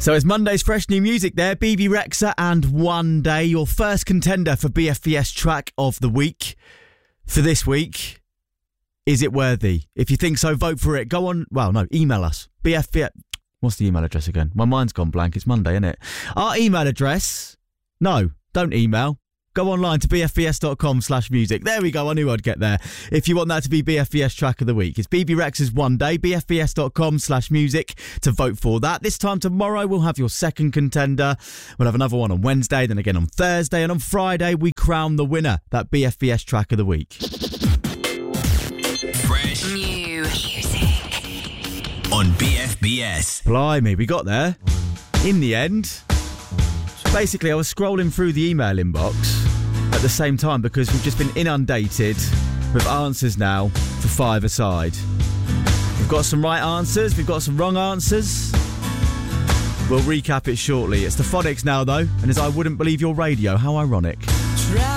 So it's Monday's fresh new music there. BB Rexa and One Day, your first contender for BFBS track of the week. For this week, is it worthy? If you think so, vote for it. Go on, email us. BFBS, what's the email address again? My mind's gone blank, it's Monday, isn't it? Our email address, no, don't email. Go online to bfbs.com/music. There we go, I knew I'd get there. If you want that to be BFBS track of the week, it's BB Rex's One Day, bfbs.com/music to vote for that. This time tomorrow, we'll have your second contender. We'll have another one on Wednesday, then again on Thursday, and on Friday, we crown the winner, that BFBS track of the week. Fresh new music on BFBS. Blimey, we got there. In the end. Basically, I was scrolling through the email inbox at the same time because we've just been inundated with answers now for five-a-side. We've got some right answers, we've got some wrong answers. We'll recap it shortly. It's the Phonics now, though, and as I wouldn't believe your radio, how ironic.